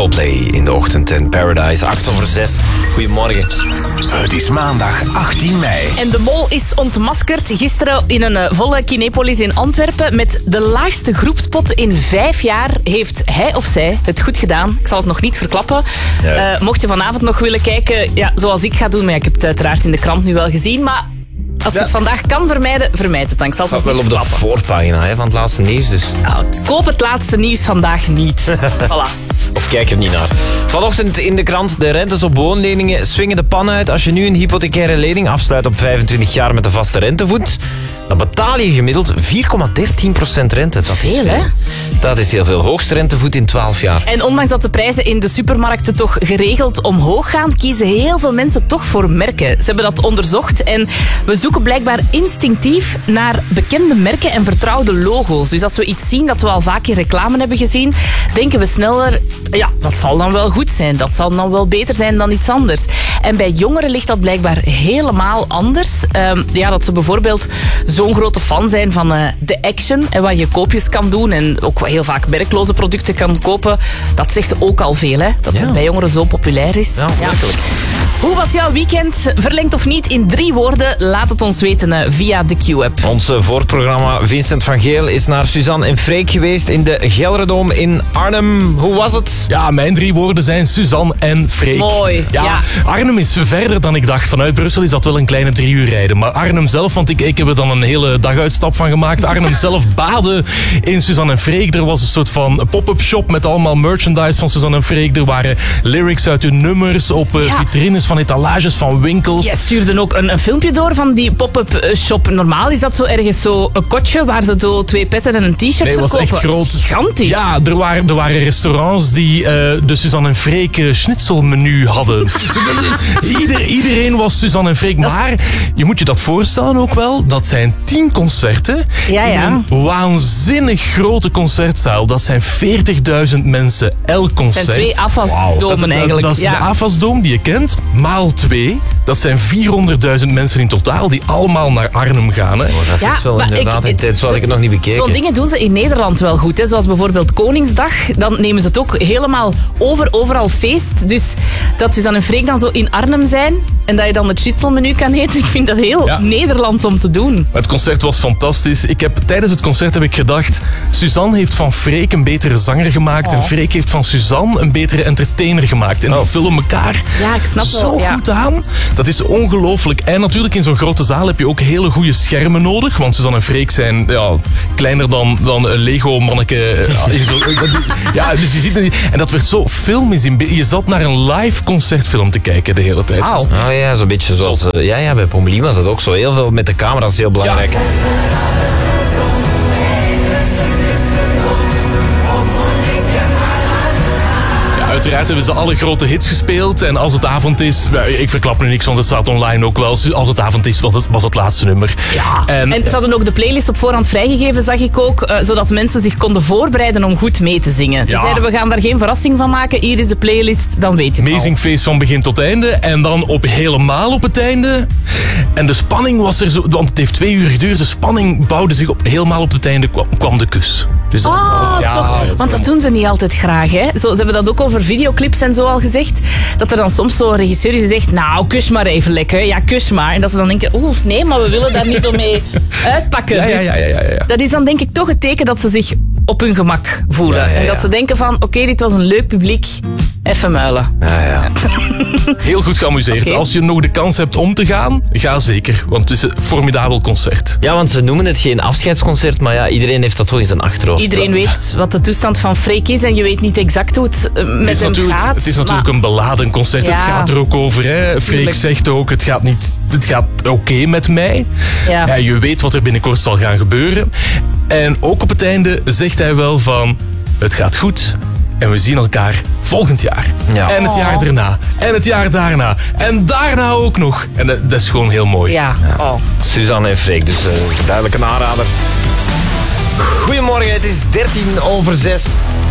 Coldplay in de ochtend en Paradise, 8:06. Goedemorgen. Het is maandag 18 mei. En de mol is ontmaskerd gisteren in een volle Kinepolis in Antwerpen. Met de laagste groepspot in 5 jaar heeft hij of zij het goed gedaan. Ik zal het nog niet verklappen. Ja. Mocht je vanavond nog willen kijken, ja, zoals ik ga doen. Maar ik heb het uiteraard in de krant nu wel gezien. Maar als je het vandaag kan vermijden, vermijd het dan. Ik zal het nog Wel niet op de verklappen. voorpagina van het laatste nieuws, dus. Nou, koop het laatste nieuws vandaag niet. Voilà. Of kijk er niet naar. Vanochtend in de krant, de rentes op woonleningen swingen de pan uit. Als je nu een hypothecaire lening afsluit op 25 jaar met een vaste rentevoet, dan betaal je gemiddeld 4,13% rente. Dat Veel, is hè? Dat is heel veel. Hoogste rentevoet in 12 jaar. En ondanks dat de prijzen in de supermarkten toch geregeld omhoog gaan, kiezen heel veel mensen toch voor merken. Ze hebben dat onderzocht en we zoeken blijkbaar instinctief naar bekende merken en vertrouwde logo's. Dus als we iets zien dat we al vaak in reclame hebben gezien, denken we sneller, ja, dat zal dan wel goed zijn. Dat zal dan wel beter zijn dan iets anders. En bij jongeren ligt dat blijkbaar helemaal anders. Ja, dat ze bijvoorbeeld zo'n grote fan zijn van The Action en waar je koopjes kan doen en ook heel vaak merkloze producten kan kopen. Dat zegt ook al veel, hè? Dat het bij jongeren zo populair is. Ja, werkelijk. Hoe was jouw weekend? Verlengd of niet in 3 woorden? Laat het ons weten via de Q-app. Ons voorprogramma Vincent van Geel is naar Suzanne en Freek geweest in de Gelredome in Arnhem. Hoe was het? Ja, mijn 3 woorden zijn Suzanne en Freek. Mooi, ja. Arnhem is verder dan ik dacht. Vanuit Brussel is dat wel een kleine 3 uur rijden. Maar Arnhem zelf, want ik heb er dan een hele daguitstap van gemaakt. Arnhem zelf baden in Suzanne en Freek. Er was een soort van pop-up shop met allemaal merchandise van Suzanne en Freek. Er waren lyrics uit hun nummers op vitrines van etalages van winkels. Jij stuurde ook een filmpje door van die pop-up shop. Normaal is dat zo ergens zo een kotje waar ze zo 2 petten en een t-shirt Nee, het was verkopen. echt groot. Gigantisch. Ja, er waren restaurants die de Suzanne en Freek schnitzelmenu hadden. Iedereen was Suzanne en Freek. Maar je moet je dat voorstellen ook wel. Dat zijn 10 concerten Ja. in een waanzinnig grote concertzaal. Dat zijn 40.000 mensen elk concert. Het zijn 2 afwasdomen eigenlijk. Dat is de afwasdoom die je kent. Maal 2. Dat zijn 400.000 mensen in totaal die allemaal naar Arnhem gaan. Hè. Dat Ja, is wel maar inderdaad in tijd. Zo had ik het nog niet bekeken. Zo'n dingen doen ze in Nederland wel goed. Hè. Zoals bijvoorbeeld Koningsdag. Dan nemen ze het ook helemaal overal feest. Dus dat Suzanne en Freek dan zo in Arnhem zijn en dat je dan het schnitzelmenu kan eten. Ik vind dat heel Nederlands om te doen. Het concert was fantastisch. Tijdens het concert heb ik gedacht, Suzanne heeft van Freek een betere zanger gemaakt en Freek heeft van Suzanne een betere entertainer gemaakt. En die vullen elkaar Ja, ik snap wel. zo goed aan. Dat is ongelooflijk. En natuurlijk in zo'n grote zaal heb je ook hele goede schermen nodig, want Suzanne en Freek zijn kleiner dan een Lego-manneke. Ja, dus je ziet het niet. En dat werd zo filmisch in beeld. Je zat naar een live concertfilm te kijken de hele tijd. Wauw. Oh ja, zo'n beetje zoals... bij Pommelie was dat ook zo. Heel veel met de camera, dat is heel belangrijk. Ja. Uiteraard hebben ze alle grote hits gespeeld. En als het avond is... Ik verklap nu niks, want het staat online ook wel. Als het avond is, was het laatste nummer. Ja. En ze hadden ook de playlist op voorhand vrijgegeven, zag ik ook. Zodat mensen zich konden voorbereiden om goed mee te zingen. Ze zeiden, we gaan daar geen verrassing van maken. Hier is de playlist, dan weet je het Amazing feest van begin tot einde. En dan helemaal op het einde. En de spanning was er zo... Want het heeft 2 uur geduurd. De spanning bouwde zich op. Helemaal op het einde kwam de kus. Dus dat want dat doen ze niet altijd graag. Hè? Ze hebben dat ook over videoclips en zo al gezegd. Dat er dan soms zo'n regisseur is die zegt, nou, kus maar even lekker. Ja, kus maar. En dat ze dan denken, nee, maar we willen daar niet zo mee uitpakken. Ja. Dat is dan denk ik toch het teken dat ze zich op hun gemak voelen. Ja. En dat ze denken van, oké, dit was een leuk publiek. Even muilen. Ja. Heel goed geamuseerd. Oké. Als je nog de kans hebt om te gaan, ga zeker. Want het is een formidabel concert. Ja, want ze noemen het geen afscheidsconcert, maar ja, iedereen heeft dat toch in zijn achterhoofd. Iedereen weet wat de toestand van Freek is en je weet niet exact hoe het met hem gaat. Het is natuurlijk een beladen concert. Ja. Het gaat er ook over. Hè. Freek Tuurlijk. zegt ook, het gaat oké met mij. Ja. Ja, je weet wat er binnenkort zal gaan gebeuren. En ook op het einde zegt hij wel van, het gaat goed. En we zien elkaar volgend jaar. Ja. En het jaar daarna. En het jaar daarna. En daarna ook nog. En dat is gewoon heel mooi. Ja. Oh. Suzanne en Freek, dus duidelijk een aanrader. Goedemorgen, het is 6:13.